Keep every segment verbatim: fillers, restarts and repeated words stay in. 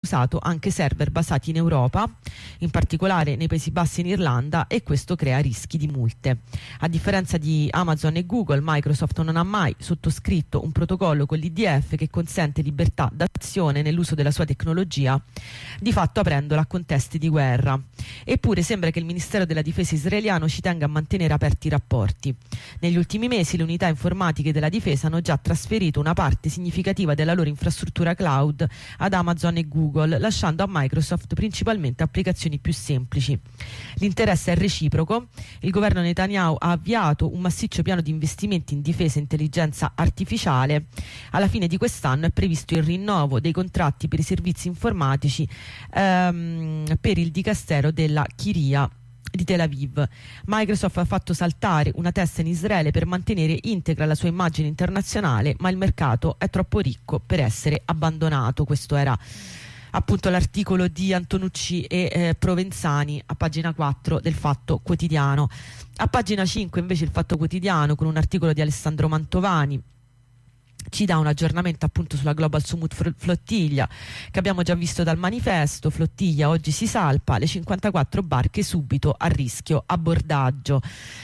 usato anche server basati in Europa, in particolare nei Paesi Bassi e in Irlanda, e questo crea rischi di multe. A differenza di Amazon e Google, Microsoft non ha mai sottoscritto un protocollo con l'I D F che consente libertà d'azione nell'uso della sua tecnologia, di fatto aprendola a contesti di guerra. Eppure sembra che il Ministero della Difesa israeliano ci tenga a mantenere aperti i rapporti. Negli ultimi mesi le unità informatiche della difesa hanno già trasferito una parte significativa della loro infrastruttura cloud ad Amazon e Google, lasciando a Microsoft principalmente applicazioni più semplici. L'interesse è reciproco. Il governo Netanyahu ha avviato un massiccio piano di investimenti in difesa e intelligenza artificiale. Alla fine di quest'anno è previsto il rinnovo dei contratti per i servizi informatici ehm, per il dicastero della Kiria di Tel Aviv. Microsoft ha fatto saltare una testa in Israele per mantenere integra la sua immagine internazionale, ma il mercato è troppo ricco per essere abbandonato. Questo era appunto l'articolo di Antonucci e eh, Provenzani a pagina quattro del Fatto Quotidiano. A pagina cinque invece il Fatto Quotidiano, con un articolo di Alessandro Mantovani, ci dà un aggiornamento appunto sulla Global Summit Flottiglia, che abbiamo già visto dal manifesto. Flottiglia oggi si salpa, le cinquantaquattro barche subito a rischio abbordaggio.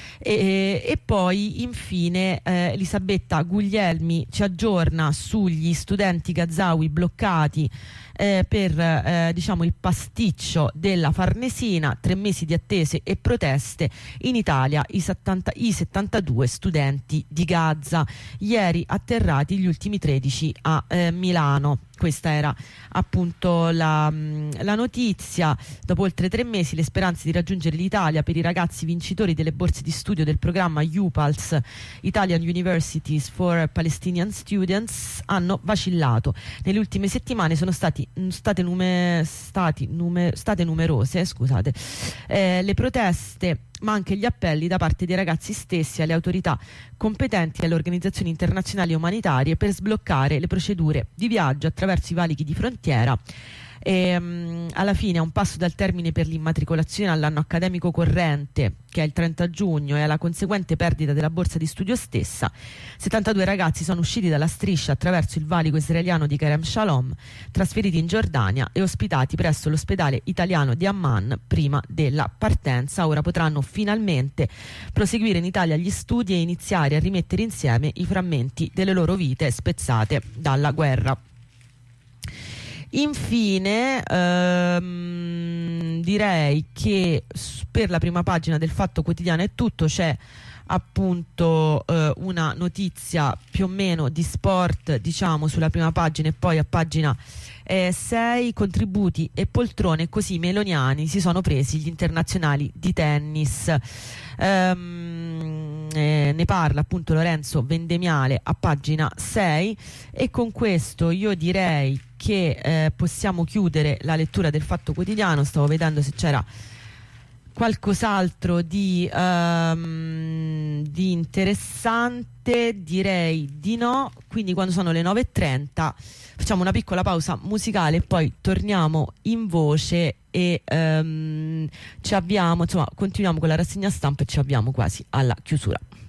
E, e poi infine eh, Elisabetta Guglielmi ci aggiorna sugli studenti gazawi bloccati eh, per eh, diciamo il pasticcio della Farnesina. Tre mesi di attese e proteste in Italia, i, settanta, i settantadue studenti di Gaza, ieri atterrati gli ultimi tredici a eh, Milano. Questa era appunto la, la notizia. Dopo oltre tre mesi le speranze di raggiungere l'Italia per i ragazzi vincitori delle borse di studio del programma U PALS, Italian Universities for Palestinian Students, hanno vacillato. Nelle ultime settimane sono stati, state, nume, stati nume, state numerose scusate, eh, le proteste, ma anche gli appelli da parte dei ragazzi stessi alle autorità competenti e alle organizzazioni internazionali e umanitarie per sbloccare le procedure di viaggio attraverso i valichi di frontiera. E, um, alla fine, a un passo dal termine per l'immatricolazione all'anno accademico corrente, che è il trenta giugno, e alla conseguente perdita della borsa di studio stessa, settantadue ragazzi sono usciti dalla striscia attraverso il valico israeliano di Kerem Shalom, trasferiti in Giordania e ospitati presso l'ospedale italiano di Amman prima della partenza. Ora potranno finalmente proseguire in Italia gli studi e iniziare a rimettere insieme i frammenti delle loro vite spezzate dalla guerra. Infine ehm, direi che per la prima pagina del Fatto Quotidiano è tutto. C'è appunto eh, una notizia più o meno di sport, diciamo, sulla prima pagina, e poi a pagina eh, sei contributi e poltrone, così i meloniani si sono presi gli internazionali di tennis. ehm, eh, ne parla appunto Lorenzo Vendemiale a pagina sei, e con questo io direi che eh, possiamo chiudere la lettura del Fatto Quotidiano. Stavo vedendo se c'era qualcos'altro di, um, di interessante. Direi di no, quindi quando sono le nove e trenta facciamo una piccola pausa musicale e poi torniamo in voce e um, ci avviamo, insomma continuiamo con la rassegna stampa e ci avviamo quasi alla chiusura.